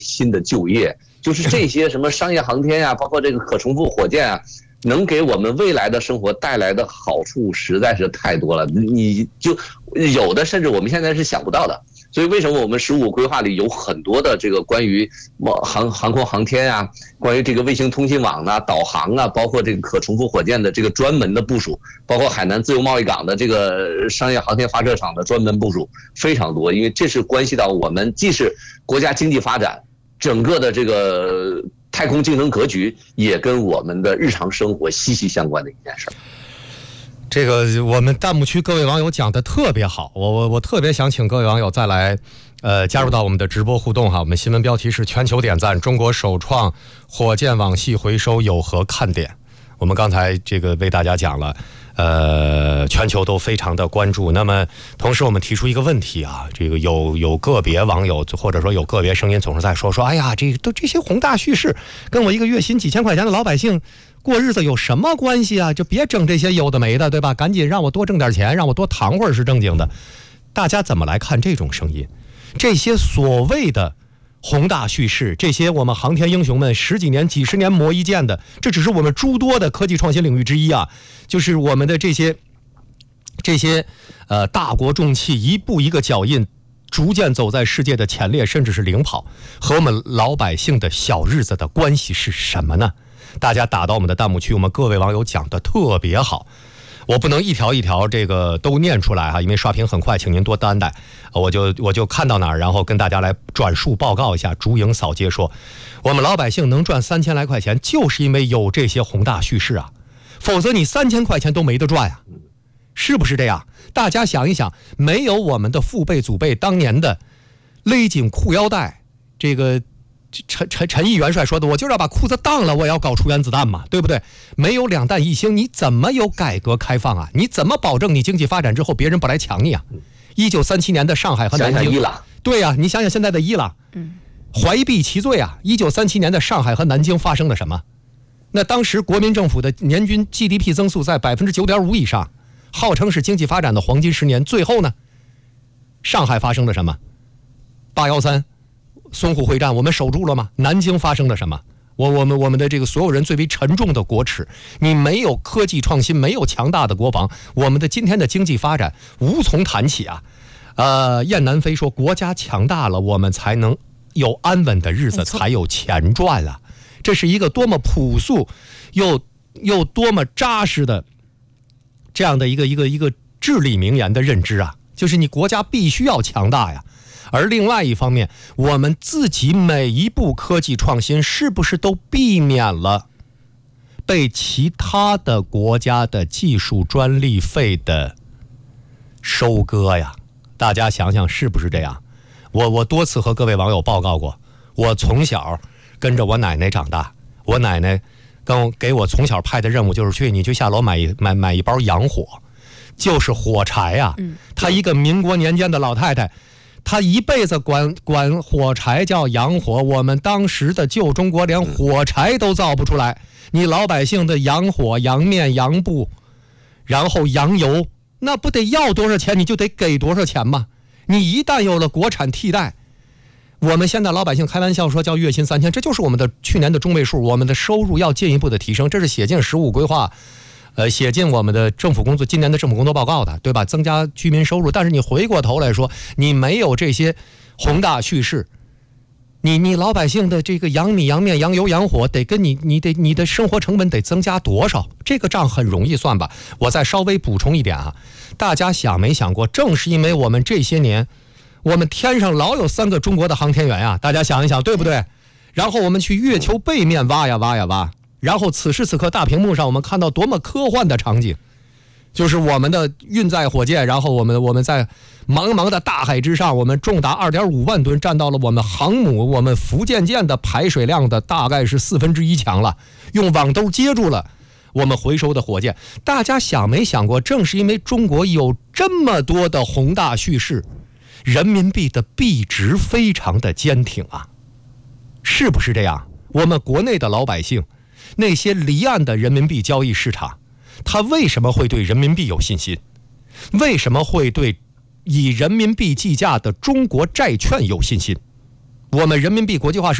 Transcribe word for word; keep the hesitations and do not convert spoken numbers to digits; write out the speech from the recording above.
新的就业，就是这些什么商业航天呀、啊，包括这个可重复火箭啊，能给我们未来的生活带来的好处实在是太多了，你就有的甚至我们现在是想不到的。所以为什么我们十五规划里有很多的这个关于航航空航天啊，关于这个卫星通信网啊、导航啊，包括这个可重复火箭的这个专门的部署，包括海南自由贸易港的这个商业航天发射场的专门部署非常多，因为这是关系到我们既是国家经济发展，整个的这个太空竞争格局也跟我们的日常生活息息相关的一件事。 这个我们弹幕区各位网友讲的特别好，我我我特别想请各位网友再来，呃，加入到我们的直播互动哈。我们新闻标题是全球点赞，中国首创火箭网系回收有何看点？我们刚才这个为大家讲了，呃，全球都非常的关注。那么同时我们提出一个问题啊，这个有有个别网友或者说有个别声音总是在说说，哎呀，这都这些宏大叙事跟我一个月薪几千块钱的老百姓过日子有什么关系啊？就别整这些有的没的，对吧？赶紧让我多挣点钱，让我多躺会儿是正经的。大家怎么来看这种声音？这些所谓的宏大叙事，这些我们航天英雄们十几年、几十年磨一剑的，这只是我们诸多的科技创新领域之一啊。就是我们的这些这些呃大国重器一步一个脚印，逐渐走在世界的前列，甚至是领跑，和我们老百姓的小日子的关系是什么呢？大家打到我们的弹幕区，我们各位网友讲的特别好，我不能一条一条这个都念出来哈，因为刷屏很快，请您多担待。我就我就看到哪儿，然后跟大家来转述报告一下。竹影扫街说，我们老百姓能赚三千来块钱，就是因为有这些宏大叙事啊，否则你三千块钱都没得赚呀，是不是这样？大家想一想，没有我们的父辈祖辈当年的勒紧裤腰带，这个陈陈陈毅元帅说的，我就是要把裤子当了，我也要搞出原子弹嘛，对不对？没有两弹一星，你怎么有改革开放啊？你怎么保证你经济发展之后别人不来抢你啊？一九三七年的上海和南京， 想想伊朗， 对啊，你想想现在的伊朗，嗯，怀璧其罪啊！一九三七年的上海和南京发生了什么？那当时国民政府的年均 G D P 增速在百分之九点五以上，号称是经济发展的黄金十年。最后呢，上海发生了什么？八幺三。淞沪会战我们守住了吗？南京发生了什么？我我们我们的这个所有人最为沉重的国耻，你没有科技创新，没有强大的国防，我们的今天的经济发展无从谈起啊！呃，燕南飞说，国家强大了，我们才能有安稳的日子，才有钱赚啊！这是一个多么朴素又又多么扎实的这样的一个一个一个至理名言的认知啊！就是你国家必须要强大呀。而另外一方面，我们自己每一步科技创新是不是都避免了被其他的国家的技术专利费的收割呀？大家想想是不是这样？我我多次和各位网友报告过，我从小跟着我奶奶长大，我奶奶跟我给我从小派的任务就是去你去下楼买一买买一包洋火，就是火柴啊。她一个民国年间的老太太，他一辈子管管火柴叫洋火，我们当时的旧中国连火柴都造不出来，你老百姓的洋火、洋面、洋布，然后洋油，那不得要多少钱你就得给多少钱吗？你一旦有了国产替代，我们现在老百姓开玩笑说叫月薪三千，这就是我们的去年的中位数，我们的收入要进一步的提升，这是写进十五规划呃，写进我们的政府工作今年的政府工作报告的，对吧？增加居民收入，但是你回过头来说，你没有这些宏大叙事，你你老百姓的这个洋米、洋面、洋油、洋火，得跟你你得你的生活成本得增加多少？这个账很容易算吧？我再稍微补充一点啊，大家想没想过，正是因为我们这些年，我们天上老有三个中国的航天员呀，大家想一想，对不对？然后我们去月球背面挖呀挖呀挖。然后此时此刻大屏幕上我们看到多么科幻的场景，就是我们的运载火箭，然后我们我们在茫茫的大海之上，我们重达 二点五万吨，占到了我们航母我们福建舰的排水量的大概是四分之一强了，用网兜接住了我们回收的火箭。大家想没想过，正是因为中国有这么多的宏大叙事，人民币的币值非常的坚挺啊，是不是这样？我们国内的老百姓，那些离岸的人民币交易市场，他为什么会对人民币有信心？为什么会对以人民币计价的中国债券有信心？ 我们人民币国际化是